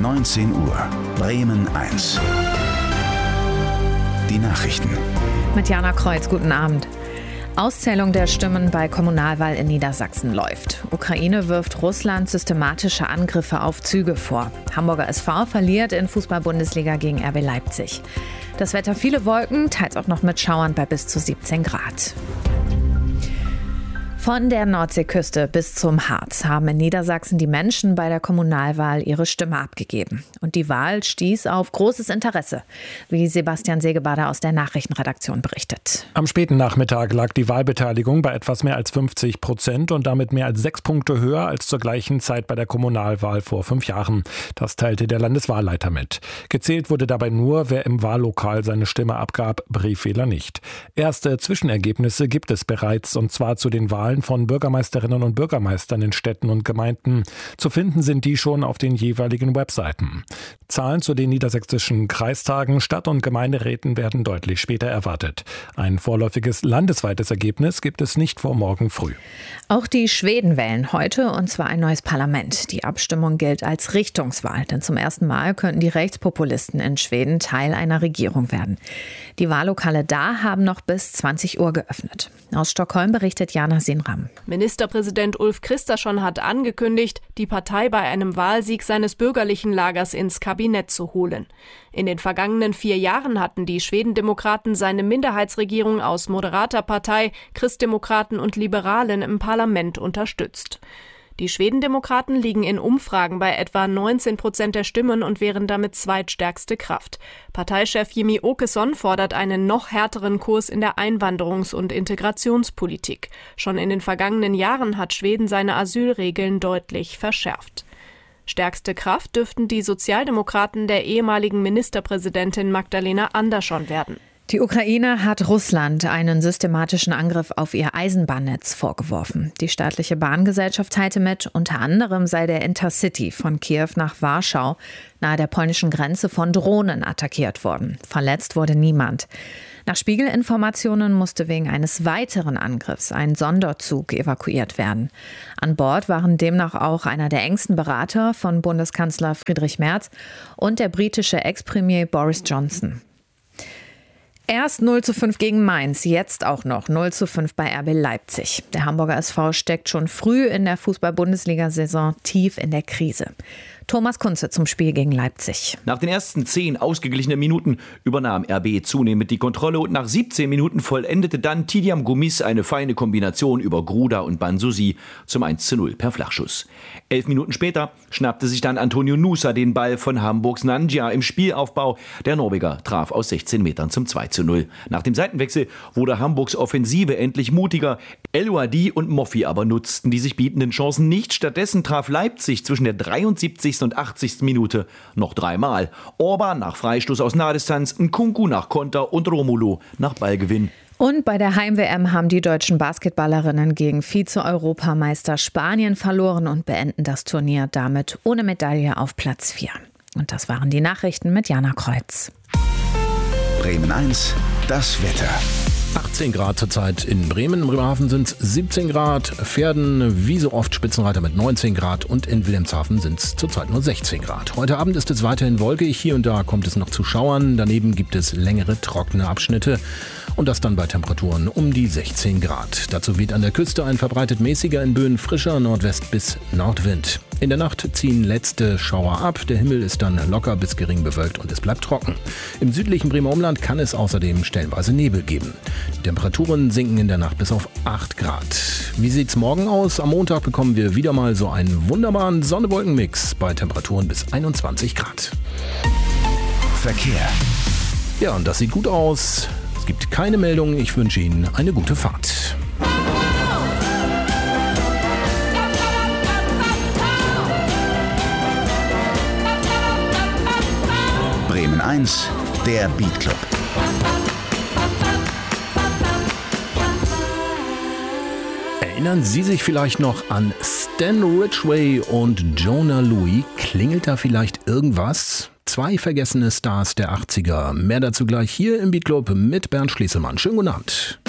19 Uhr. Bremen 1. Die Nachrichten. Mit Jana Kreuz, guten Abend. Auszählung der Stimmen bei Kommunalwahl in Niedersachsen läuft. Ukraine wirft Russland systematische Angriffe auf Züge vor. Hamburger SV verliert in Fußball-Bundesliga gegen RB Leipzig. Das Wetter: viele Wolken, teils auch noch mit Schauern bei bis zu 17 Grad. Von der Nordseeküste bis zum Harz haben in Niedersachsen die Menschen bei der Kommunalwahl ihre Stimme abgegeben. Und die Wahl stieß auf großes Interesse, wie Sebastian Segebader aus der Nachrichtenredaktion berichtet. Am späten Nachmittag lag die Wahlbeteiligung bei etwas mehr als 50% und damit mehr als 6 Punkte höher als zur gleichen Zeit bei der Kommunalwahl vor 5 Jahren. Das teilte der Landeswahlleiter mit. Gezählt wurde dabei nur, wer im Wahllokal seine Stimme abgab, Briefwähler nicht. Erste Zwischenergebnisse gibt es bereits, und zwar zu den Wahlen von Bürgermeisterinnen und Bürgermeistern in Städten und Gemeinden. Zu finden sind die schon auf den jeweiligen Webseiten. Zahlen zu den niedersächsischen Kreistagen, Stadt- und Gemeinderäten werden deutlich später erwartet. Ein vorläufiges landesweites Ergebnis gibt es nicht vor morgen früh. Auch die Schweden wählen heute, und zwar ein neues Parlament. Die Abstimmung gilt als Richtungswahl, denn zum ersten Mal könnten die Rechtspopulisten in Schweden Teil einer Regierung werden. Die Wahllokale da haben noch bis 20 Uhr geöffnet. Aus Stockholm berichtet Jana Sinram. Ministerpräsident Ulf Kristersson hat angekündigt, die Partei bei einem Wahlsieg seines bürgerlichen Lagers ins Kabinett zu holen. In den vergangenen 4 Jahren hatten die Schwedendemokraten seine Minderheitsregierung aus moderater Partei, Christdemokraten und Liberalen im Parlament unterstützt. Die Schwedendemokraten liegen in Umfragen bei etwa 19% der Stimmen und wären damit zweitstärkste Kraft. Parteichef Jimmie Åkesson fordert einen noch härteren Kurs in der Einwanderungs- und Integrationspolitik. Schon in den vergangenen Jahren hat Schweden seine Asylregeln deutlich verschärft. Stärkste Kraft dürften die Sozialdemokraten der ehemaligen Ministerpräsidentin Magdalena Andersson werden. Die Ukraine hat Russland einen systematischen Angriff auf ihr Eisenbahnnetz vorgeworfen. Die staatliche Bahngesellschaft teilte mit, unter anderem sei der Intercity von Kiew nach Warschau nahe der polnischen Grenze von Drohnen attackiert worden. Verletzt wurde niemand. Nach Spiegelinformationen musste wegen eines weiteren Angriffs ein Sonderzug evakuiert werden. An Bord waren demnach auch einer der engsten Berater von Bundeskanzler Friedrich Merz und der britische Ex-Premier Boris Johnson. Erst 0:5 gegen Mainz, jetzt auch noch 0:5 bei RB Leipzig. Der Hamburger SV steckt schon früh in der Fußball-Bundesliga-Saison tief in der Krise. Thomas Kunze zum Spiel gegen Leipzig. Nach den ersten 10 ausgeglichenen Minuten übernahm RB zunehmend die Kontrolle und nach 17 Minuten vollendete dann Tidiam Gomis eine feine Kombination über Gruda und Banzusi zum 1:0 per Flachschuss. 11 Minuten später schnappte sich dann Antonio Nusa den Ball von Hamburgs Nangia im Spielaufbau. Der Norweger traf aus 16 Metern zum 2:0. Nach dem Seitenwechsel wurde Hamburgs Offensive endlich mutiger. El Ouadi und Moffi aber nutzten die sich bietenden Chancen nicht. Stattdessen traf Leipzig zwischen der 73. und 80. Minute noch 3-mal. Orban nach Freistoß aus Nahdistanz, Nkunku nach Konter und Romulo nach Ballgewinn. Und bei der Heim-WM haben die deutschen Basketballerinnen gegen Vize-Europameister Spanien verloren und beenden das Turnier damit ohne Medaille auf Platz 4. Und das waren die Nachrichten mit Jana Kreuz. Bremen 1, das Wetter. 18 Grad zurzeit in Bremen. Im Bremerhaven sind es 17 Grad. Pferden wie so oft Spitzenreiter mit 19 Grad. Und in Wilhelmshaven sind es zurzeit nur 16 Grad. Heute Abend ist es weiterhin wolkig. Hier und da kommt es noch zu Schauern. Daneben gibt es längere trockene Abschnitte. Und das dann bei Temperaturen um die 16 Grad. Dazu weht an der Küste ein verbreitet mäßiger, in Böen frischer Nordwest- bis Nordwind. In der Nacht ziehen letzte Schauer ab. Der Himmel ist dann locker bis gering bewölkt und es bleibt trocken. Im südlichen Bremer Umland kann es außerdem stellenweise Nebel geben. Die Temperaturen sinken in der Nacht bis auf 8 Grad. Wie sieht's morgen aus? Am Montag bekommen wir wieder mal so einen wunderbaren Sonne-Wolken-Mix bei Temperaturen bis 21 Grad. Verkehr. Ja, und das sieht gut aus. Es gibt keine Meldungen. Ich wünsche Ihnen eine gute Fahrt. Bremen 1, der Beat Club. Erinnern Sie sich vielleicht noch an Stan Ridgway und Jona Lewie? Klingelt da vielleicht irgendwas? 2 vergessene Stars der 80er. Mehr dazu gleich hier im Beat Club mit Bernd Schließelmann. Schönen guten Abend.